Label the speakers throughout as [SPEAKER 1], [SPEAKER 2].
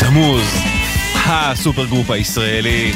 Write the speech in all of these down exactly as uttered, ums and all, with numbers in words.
[SPEAKER 1] תמוז, הסופר גרופ הישראלי,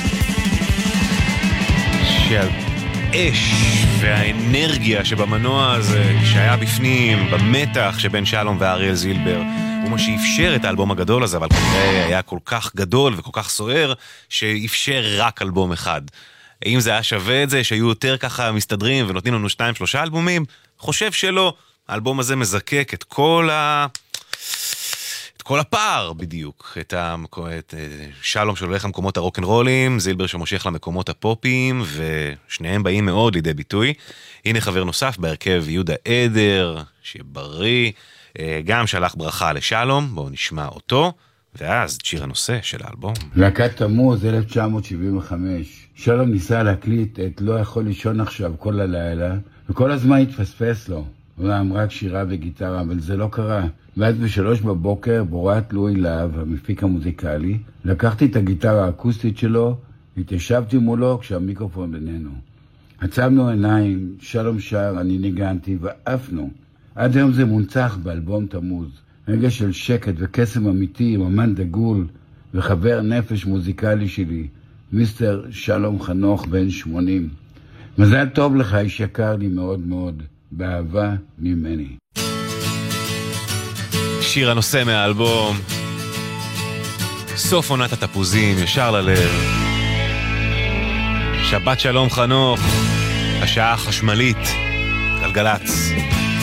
[SPEAKER 1] שהאש והאנרגיה שבמנוע הזה שהיה בפנים, במתח שבין שלום ואריאל זילבר, הוא מה שאפשר את האלבום הגדול הזה, אבל כנראה היה כל כך גדול וכל כך סוער, שאפשר רק אלבום אחד. האם זה היה שווה את זה, שהיו יותר ככה מסתדרים ונותנים לנו שתיים שלושה אלבומים? חושב שלא. האלבום הזה מזקק את כל ה... את כל הפער בדיוק. את, ה... את שלום שהולך למקומות הרוק'נ'רולים, זילבר שמושך למקומות הפופיים, ושניהם באים מאוד לידי ביטוי. הנה חבר נוסף בהרכב יהודה עדר, שבריא, גם שלח ברכה לשלום, בואו נשמע אותו, ואז שיר הנושא של האלבום.
[SPEAKER 2] להקת תמוז, אלף תשע מאות שבעים וחמש. שלום ניסה להקליט את לא יכול לישון עכשיו כל הלילה, וכל הזמן התפספס לו. אולם רק שירה וגיטרה, אבל זה לא קרה. ואז בשלוש בבוקר, בורת לואי להב, המפיק המוזיקלי, לקחתי את הגיטרה האקוסטית שלו, התיישבתי מולו כשהמיקרופון בינינו. עצמנו עיניים, שלום שר, אני ניגנתי ועפנו. עד היום זה מונצח באלבום תמוז. רגע של שקט וקסם אמיתי עם אמן דגול וחבר נפש מוזיקלי שלי, מיסטר שלום חנוך בן שמונים. מזל טוב לך, איש יקר לי מאוד מאוד, באהבה ממני.
[SPEAKER 1] שיר הנושא מהאלבום, סוף עונת התפוזים, ישר ללב. שבת שלום חנוך, השעה החשמלית, גלגלץ.